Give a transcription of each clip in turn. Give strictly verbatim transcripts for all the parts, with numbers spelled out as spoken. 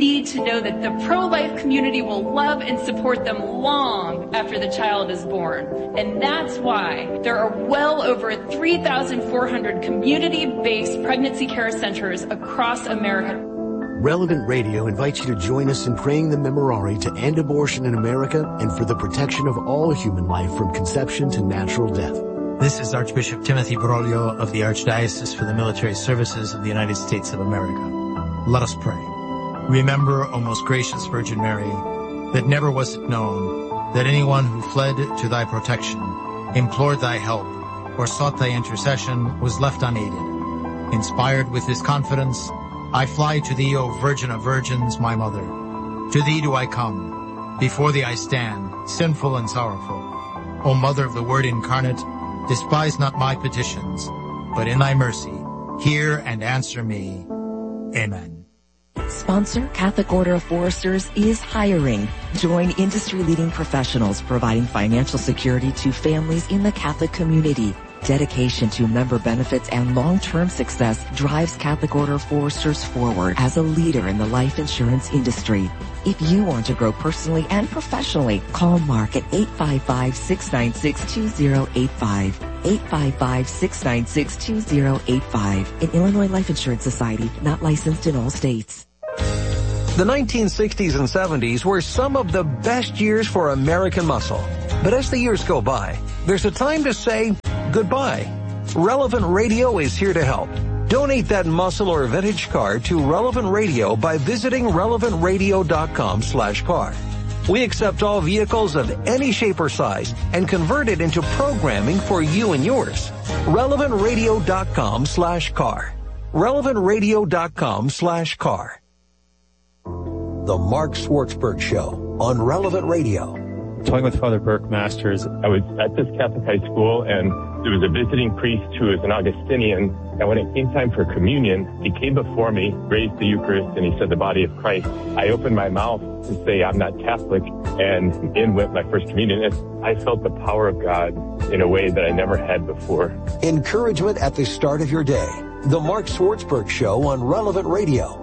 need to know that the pro-life community will love and support them long after the child is born. And that's why there are well over three thousand four hundred community-based pregnancy care centers across America. Relevant Radio invites you to join us in praying the Memorare to end abortion in America and for the protection of all human life from conception to natural death. This is Archbishop Timothy Broglio of the Archdiocese for the Military Services of the United States of America. Let us pray. Remember, O most gracious Virgin Mary, that never was it known that anyone who fled to thy protection, implored thy help, or sought thy intercession was left unaided. Inspired with this confidence, I fly to thee, O Virgin of Virgins, my Mother. To thee do I come. Before thee I stand, sinful and sorrowful. O Mother of the Word incarnate, despise not my petitions, but in thy mercy, hear and answer me. Amen. Sponsor Catholic Order of Foresters is hiring. Join industry-leading professionals providing financial security to families in the Catholic community. Dedication to member benefits and long-term success drives Catholic Order of Foresters forward as a leader in the life insurance industry. If you want to grow personally and professionally, call Mark at eight five five, six nine six, two zero eight five. eight five five, six nine six, two zero eight five. An Illinois Life Insurance Society, not licensed in all states. The nineteen sixties and seventies were some of the best years for American muscle. But as the years go by, there's a time to say goodbye. Relevant Radio is here to help. Donate that muscle or vintage car to Relevant Radio by visiting relevant radio dot com slash car. We accept all vehicles of any shape or size and convert it into programming for you and yours. relevant radio dot com slash car. relevant radio dot com slash car. The Mark Swartzberg Show on Relevant Radio. Talking with Father Burke Masters, I was at this Catholic high school, and there was a visiting priest who was an Augustinian, and when it came time for communion, he came before me, raised the Eucharist, and he said, the body of Christ. I opened my mouth to say, I'm not Catholic, and in went my first communion. And I felt the power of God in a way that I never had before. Encouragement at the start of your day. The Mark Swartzberg Show on Relevant Radio.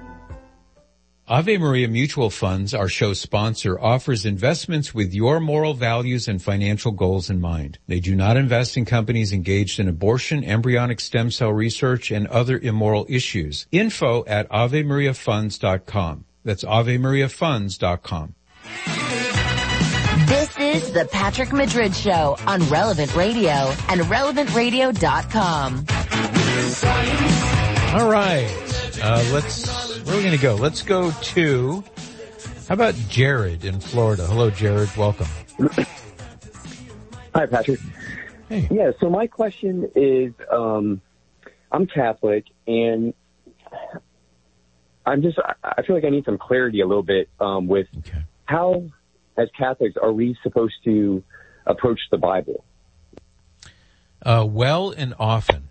Ave Maria Mutual Funds, our show sponsor, offers investments with your moral values and financial goals in mind. They do not invest in companies engaged in abortion, embryonic stem cell research, and other immoral issues. Info at ave maria funds dot com. That's ave maria funds dot com. This is the Patrick Madrid Show on Relevant Radio and relevant radio dot com. All right. Uh, let's, where are we going to go? Let's go to, how about Jared in Florida? Hello, Jared. Welcome. Hi, Patrick. Hey. Yeah, so my question is, um, I'm Catholic, and I'm just, I feel like I need some clarity a little bit um, with okay. how, as Catholics, are we supposed to approach the Bible? Uh, well and often.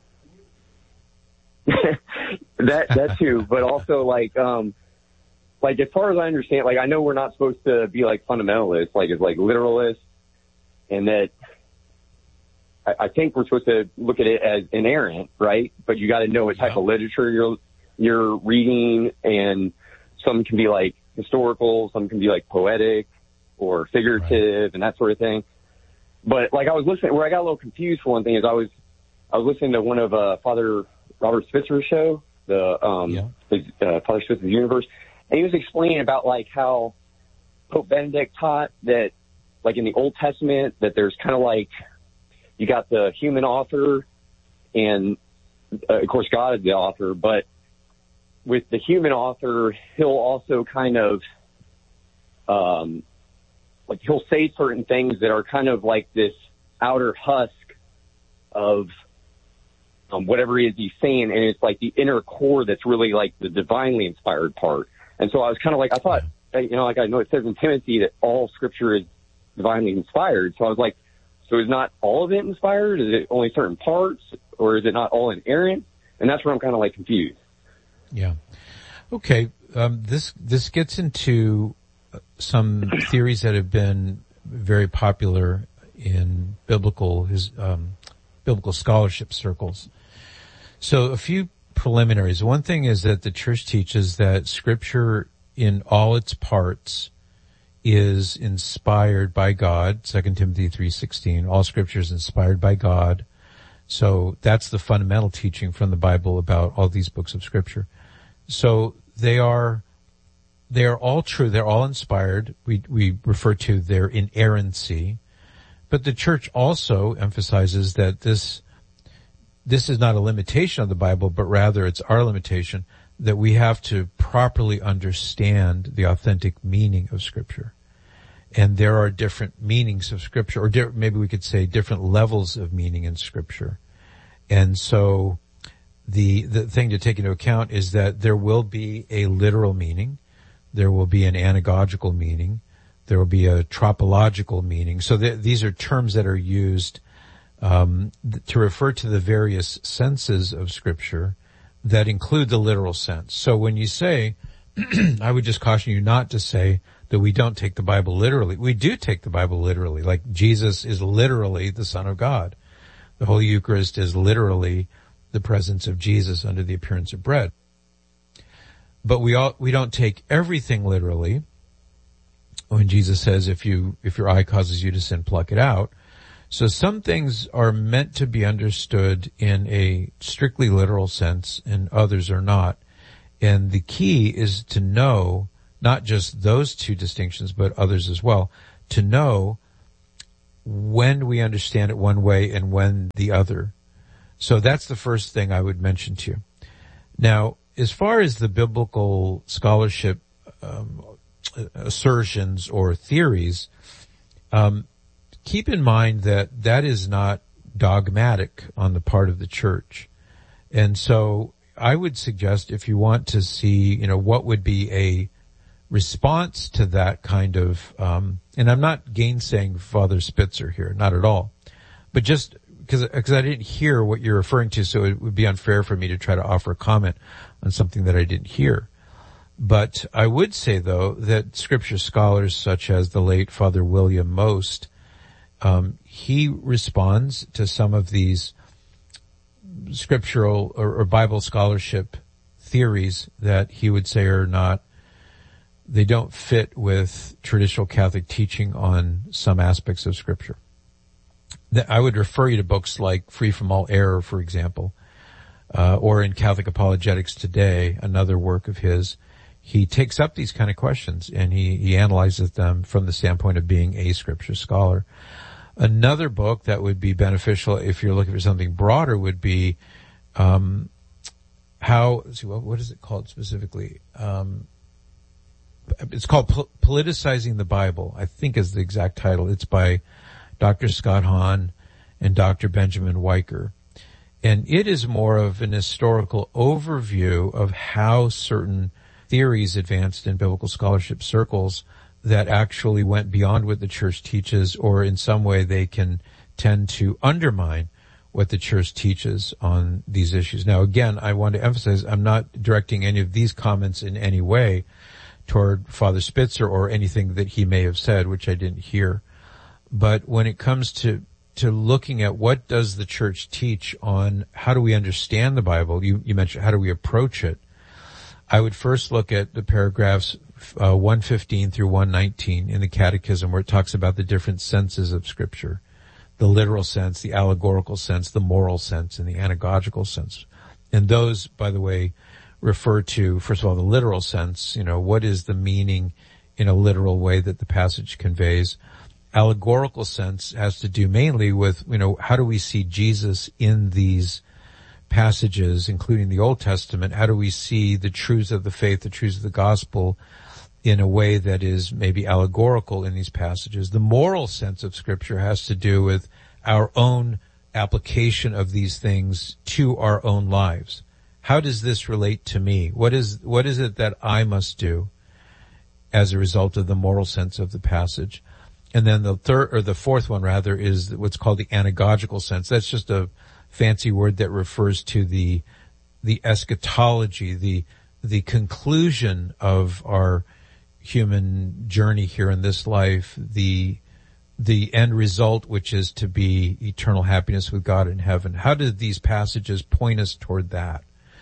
that that too, but also like um like as far as I understand, like I know we're not supposed to be like fundamentalists, like as like literalists, and that I, I think we're supposed to look at it as inerrant, right? But you got to know what type yeah. of literature you're you're reading, and some can be like historical, some can be like poetic or figurative, right. and that sort of thing. But like I was listening, where I got a little confused for one thing is I was I was listening to one of uh, Father Robert Spitzer's show, the um, yeah. the uh, Father Spitzer's Universe, and he was explaining about like how Pope Benedict taught that, like in the Old Testament, that there's kind of like you got the human author, and uh, of course God is the author, but with the human author, he'll also kind of um, like he'll say certain things that are kind of like this outer husk of Um, whatever it is he's saying, and it's like the inner core that's really like the divinely inspired part. And so I was kind of like, I thought, you know, like I know it says in Timothy that all scripture is divinely inspired. So I was like, so is not all of it inspired? Is it only certain parts, or is it not all inerrant? And that's where I'm kind of like confused. Yeah. Okay. Um, this, this gets into some theories that have been very popular in biblical, his, um, biblical scholarship circles. So a few preliminaries. One thing is that the church teaches that scripture in all its parts is inspired by God, Second Timothy three sixteen. All Scripture is inspired by God. So that's the fundamental teaching from the Bible about all these books of Scripture. So they are, they are all true. They're all inspired. We, we refer to their inerrancy. But the church also emphasizes that this, this is not a limitation of the Bible, but rather it's our limitation, that we have to properly understand the authentic meaning of Scripture. And there are different meanings of Scripture, or di- maybe we could say different levels of meaning in Scripture. And so the, the thing to take into account is that there will be a literal meaning, there will be an anagogical meaning, there will be a tropological meaning. So th- these are terms that are used um, th- to refer to the various senses of Scripture that include the literal sense. So when you say, I would just caution you not to say that we don't take the Bible literally. We do take the Bible literally, like Jesus is literally the Son of God. The Holy Eucharist is literally the presence of Jesus under the appearance of bread. But we all, we don't take everything literally. When Jesus says, if you, if your eye causes you to sin, pluck it out. So some things are meant to be understood in a strictly literal sense and others are not. And the key is to know not just those two distinctions, but others as well, to know when we understand it one way and when the other. So that's the first thing I would mention to you. Now, as far as the biblical scholarship um, assertions or theories, um, keep in mind that that is not dogmatic on the part of the church. And so I would suggest if you want to see, you know, what would be a response to that kind of, um, and I'm not gainsaying Father Spitzer here, not at all, but just because, because I didn't hear what you're referring to, so it would be unfair for me to try to offer a comment on something that I didn't hear. But I would say, though, that Scripture scholars such as the late Father William Most, um, he responds to some of these scriptural or, or Bible scholarship theories that he would say are not, they don't fit with traditional Catholic teaching on some aspects of Scripture. I would refer you to books like Free from All Error, for example, uh, or in Catholic Apologetics Today, another work of his. He takes up these kind of questions and he, he analyzes them from the standpoint of being a Scripture scholar. Another book that would be beneficial if you're looking for something broader would be um, how, let's see, what, what is it called specifically? Um, it's called Pol- Politicizing the Bible, I think is the exact title. It's by Doctor Scott Hahn and Doctor Benjamin Weicker. And it is more of an historical overview of how certain theories advanced in biblical scholarship circles that actually went beyond what the church teaches, or in some way they can tend to undermine what the church teaches on these issues. Now, again, I want to emphasize I'm not directing any of these comments in any way toward Father Spitzer or anything that he may have said, which I didn't hear. But when it comes to, to looking at what does the church teach on how do we understand the Bible, you, you mentioned how do we approach it, I would first look at the paragraphs uh, one fifteen through one nineteen in the Catechism, where it talks about the different senses of Scripture, the literal sense, the allegorical sense, the moral sense, and the anagogical sense. And those, by the way, refer to, first of all, the literal sense, you know, what is the meaning in a literal way that the passage conveys. Allegorical sense has to do mainly with, you know, how do we see Jesus in these passages, including the Old Testament? How do we see the truths of the faith, the truths of the gospel in a way that is maybe allegorical in these passages? The moral sense of Scripture has to do with our own application of these things to our own lives. How does this relate to me? What is, what is it that I must do as a result of the moral sense of the passage? And then the third, or the fourth one rather, is what's called the anagogical sense. That's just a fancy word that refers to the, the eschatology, the, the conclusion of our human journey here in this life, the, the end result, which is to be eternal happiness with God in heaven. How do these passages point us toward that?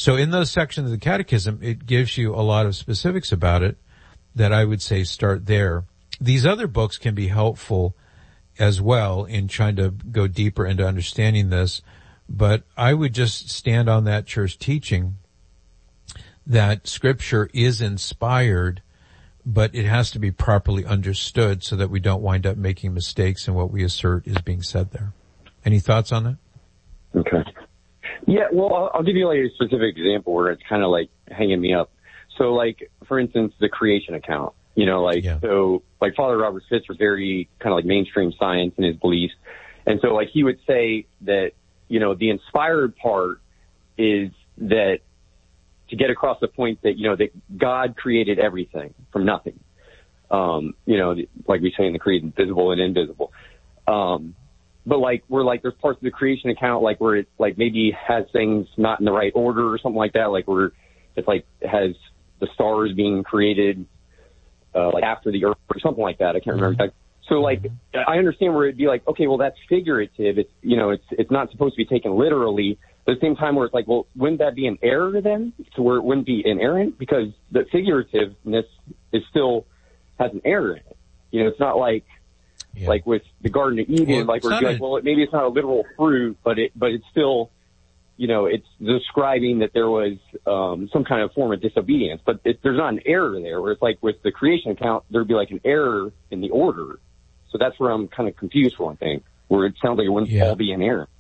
So in those sections of the Catechism, it gives you a lot of specifics about it that I would say start there. These other books can be helpful as well in trying to go deeper into understanding this, but I would just stand on that church teaching that Scripture is inspired, but it has to be properly understood so that we don't wind up making mistakes in what we assert is being said there. Any thoughts on that? Okay. Yeah, well, I'll, I'll give you like a specific example where it's kind of like hanging me up. So like, for instance, the creation account, you know, like, yeah. so like Father Robert Spitz was very kind of like mainstream science in his beliefs. And so like he would say that, you know, the inspired part is that to get across the point that, you know, that God created everything from nothing. Um, you know, like we say in the creed, visible and invisible. Um, but like, we're like, there's parts of the creation account, like where it like maybe has things not in the right order or something like that. Like where it's like has the stars being created, uh, like after the earth or something like that. I can't remember exactly. So like, I understand where it'd be like, okay, well, that's figurative. It's, you know, it's, it's not supposed to be taken literally. But at the same time where it's like, well, wouldn't that be an error then? So where it wouldn't be inerrant? Because the figurativeness is still has an error in it. You know, it's not like, yeah. like with the Garden of Eden, well, like we're like, a, well, maybe it's not a literal fruit, but it, but it's still, you know, it's describing that there was, um, some kind of form of disobedience, but it, there's not an error there where it's like with the creation account, there'd be like an error in the order. So that's where I'm kind of confused for one thing, where it sounds like it wouldn't yeah. all be an error.